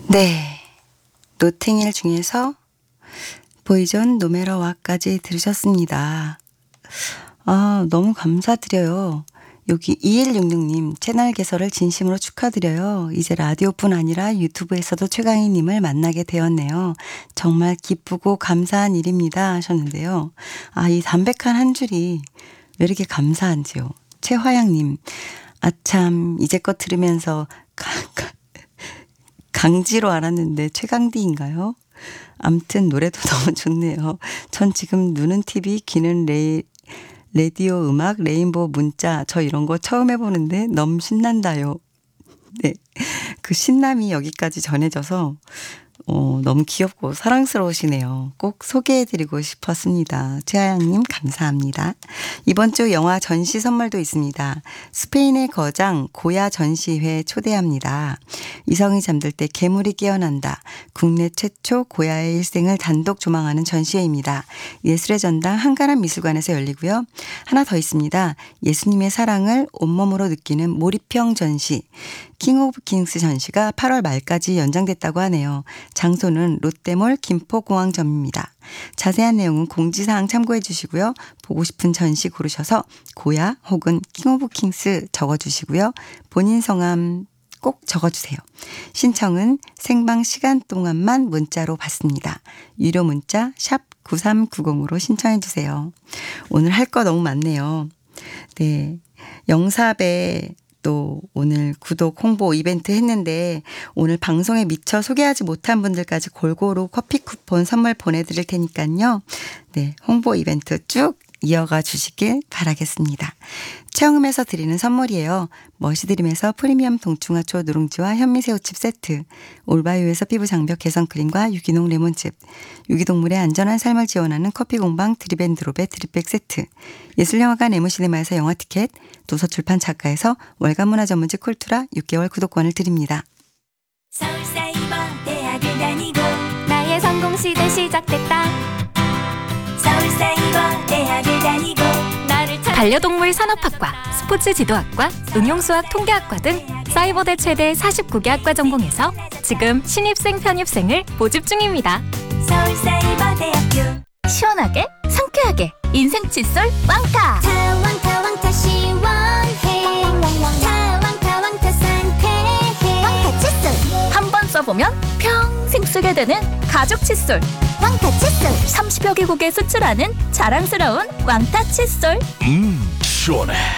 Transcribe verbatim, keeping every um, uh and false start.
네, 노팅힐 중에서 보이존 노메러와까지 들으셨습니다. 아, 너무 감사드려요. 여기 이일육육 님 채널 개설을 진심으로 축하드려요. 이제 라디오뿐 아니라 유튜브에서도 최강희님을 만나게 되었네요. 정말 기쁘고 감사한 일입니다 하셨는데요. 아, 이 담백한 한 줄이 왜 이렇게 감사한지요. 최화양님, 아참 이제껏 들으면서 가, 가, 강지로 알았는데 최강디인가요? 암튼 노래도 너무 좋네요. 전 지금 누는 티비, 귀는 레이 라디오 음악, 레인보우 문자 저 이런 거 처음 해보는데 너무 신난다요. 네, 그 신남이 여기까지 전해져서 어, 너무 귀엽고 사랑스러우시네요. 꼭 소개해드리고 싶었습니다. 최하양님 감사합니다. 이번 주 영화 전시 선물도 있습니다. 스페인의 거장 고야 전시회 초대합니다. 이성이 잠들 때 괴물이 깨어난다. 국내 최초 고야의 일생을 단독 조망하는 전시회입니다. 예술의 전당 한가람 미술관에서 열리고요. 하나 더 있습니다. 예수님의 사랑을 온몸으로 느끼는 몰입형 전시. 킹 오브 킹스 전시가 팔월 말까지 연장됐다고 하네요. 장소는 롯데몰 김포공항점입니다. 자세한 내용은 공지사항 참고해 주시고요. 보고 싶은 전시 고르셔서 고야 혹은 킹 오브 킹스 적어주시고요. 본인 성함 꼭 적어주세요. 신청은 생방 시간 동안만 문자로 받습니다. 유료 문자 샵 구삼구공으로 신청해 주세요. 오늘 할 거 너무 많네요. 네, 영삽에 또 오늘 구독 홍보 이벤트 했는데 오늘 방송에 미처 소개하지 못한 분들까지 골고루 커피 쿠폰 선물 보내드릴 테니까요. 네, 홍보 이벤트 쭉 이어가 주시길 바라겠습니다. 체험에서 드리는 선물이에요. 머시드림에서 프리미엄 동충하초 누룽지와 현미새우칩 세트, 올바이오에서 피부 장벽 개선 크림과 유기농 레몬즙, 유기동물의 안전한 삶을 지원하는 커피공방 드립앤드롭의 드립백 세트, 예술영화관 에무시네마에서 영화 티켓, 도서출판 작가에서 월간 문화 전문지 쿨투라 육 개월 구독권을 드립니다. 서울사이버대학을 다니고 나의 성공시대 시작됐다. 서울사이버대학을 다니고 나를 찾... 반려동물 산업학과, 스포츠지도학과, 응용수학 통계학과 등 사이버대 최대 사십구 개 학과 전공에서 지금 신입생 편입생을 모집 중입니다. 서울사이버대학교 시원하게 상쾌하게 인생 칫솔 왕타. 타왕타 왕타 시원해. 타왕타 왕타 상쾌해. 왕타 칫솔 한 번 써보면 평생 쓰게 되는 가죽 칫솔 왕타 칫솔. 삼십여 개국에 수출하는 자랑스러운 왕타 칫솔. 음, 시원해.